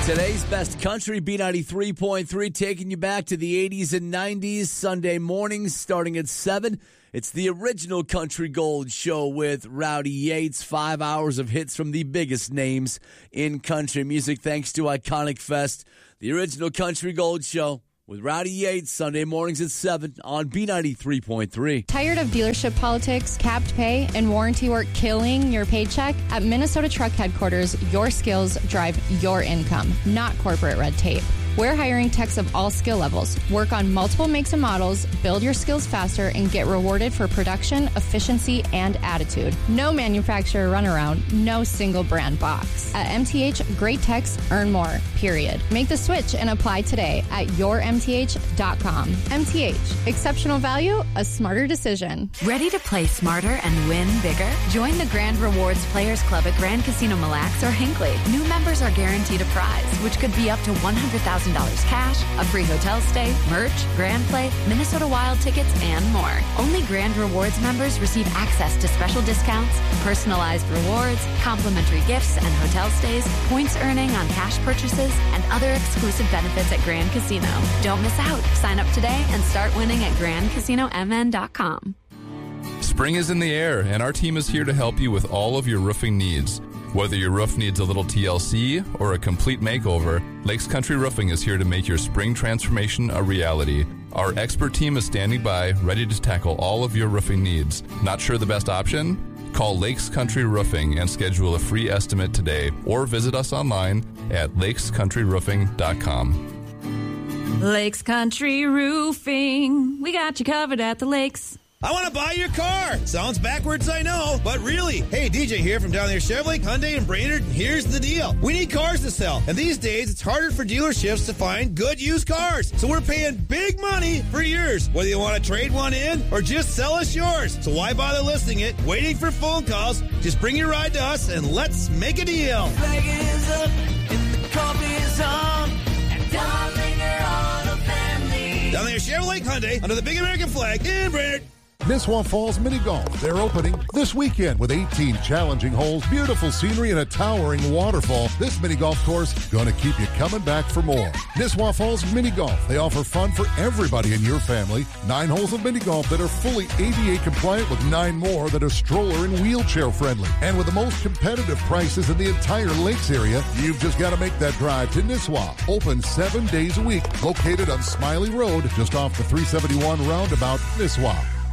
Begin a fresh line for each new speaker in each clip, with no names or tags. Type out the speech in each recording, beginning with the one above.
Today's best country, B93.3, taking you back to the 80s and 90s, Sunday mornings starting at 7. It's the original Country Gold Show with Rowdy Yates. 5 hours of hits from the biggest names in country music, thanks to Iconic Fest. The original Country Gold Show with Rowdy Yates, Sunday mornings at 7 on B93.3.
Tired of dealership politics, capped pay, and warranty work killing your paycheck? At Minnesota Truck Headquarters, your skills drive your income, not corporate red tape. We're hiring techs of all skill levels. Work on multiple makes and models, build your skills faster, and get rewarded for production, efficiency, and attitude. No manufacturer runaround, no single brand box. At MTH, great techs earn more, period. Make the switch and apply today at yourmth.com. MTH, exceptional value, a smarter decision.
Ready to play smarter and win bigger? Join the Grand Rewards Players Club at Grand Casino Mille Lacs or Hinckley. New members are guaranteed a prize, which could be up to $100,000 cash, a free hotel stay, merch, Grand Play, Minnesota Wild tickets, and more. Only Grand Rewards members receive access to special discounts, personalized rewards, complimentary gifts and hotel stays, points earning on cash purchases, and other exclusive benefits at Grand Casino. Don't miss out. Sign up today and start winning at GrandCasinoMN.com.
Spring is in the air, and our team is here to help you with all of your roofing needs. Whether your roof needs a little TLC or a complete makeover, Lakes Country Roofing is here to make your spring transformation a reality. Our expert team is standing by, ready to tackle all of your roofing needs. Not sure the best option? Call Lakes Country Roofing and schedule a free estimate today, or visit us online at lakescountryroofing.com.
Lakes Country Roofing. We got you covered at the lakes.
I want to buy your car. Sounds backwards, I know, but really. Hey, DJ here from down there, Chevrolet, Hyundai, and Brainerd. Here's the deal. We need cars to sell, and these days it's harder for dealerships to find good used cars. So we're paying big money for yours, whether you want to trade one in or just sell us yours. So why bother listing it, waiting for phone calls? Just bring your ride to us, and let's make a deal.
Flag is up, and the coffee is on, and darling, you're all the family.
Down there, Chevrolet, Hyundai, under the big American flag in Brainerd.
Nisswa Falls Mini Golf. They're opening this weekend with 18 challenging holes, beautiful scenery, and a towering waterfall. This mini golf course going to keep you coming back for more. Nisswa Falls Mini Golf. They offer fun for everybody in your family. 9 holes of mini golf that are fully ADA compliant with 9 more that are stroller and wheelchair friendly. And with the most competitive prices in the entire lakes area, you've just got to make that drive to Nisswa. Open 7 days a week. Located on Smiley Road, just off the 371 roundabout, Nisswa.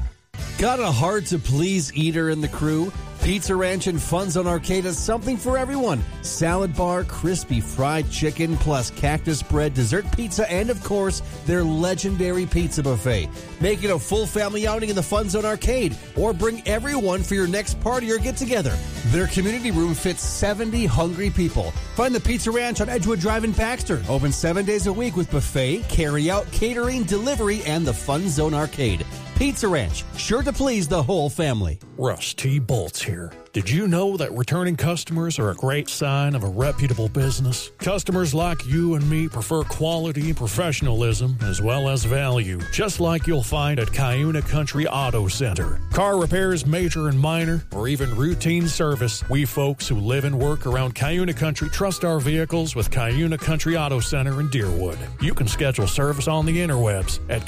Got a hard-to-please eater in the crew? Pizza Ranch and Fun Zone Arcade has something for everyone. Salad bar, crispy fried chicken, plus cactus bread, dessert pizza, and, of course, their legendary pizza buffet. Make it a full family outing in the Fun Zone Arcade, or bring everyone for your next party or get-together. Their community room fits 70 hungry people. Find the Pizza Ranch on Edgewood Drive in Baxter. Open 7 days a week with buffet, carry-out, catering, delivery, and the Fun Zone Arcade. Pizza Ranch, sure to please the whole family.
Russ T. Bolts here. Did you know that returning customers are a great sign of a reputable business? Customers like you and me prefer quality, professionalism, as well as value, just like you'll find at Cuyuna Country Auto Center. Car repairs, major and minor, or even routine service, we folks who live and work around Cuyuna Country trust our vehicles with Cuyuna Country Auto Center in Deerwood. You can schedule service on the interwebs at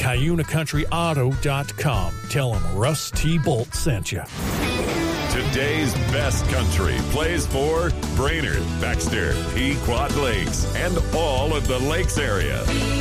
CuyunaCountryAuto.com. Tell them Russ T. Bolt sent you.
Today's best country plays for Brainerd, Baxter, Pequot Lakes, and all of the lakes area.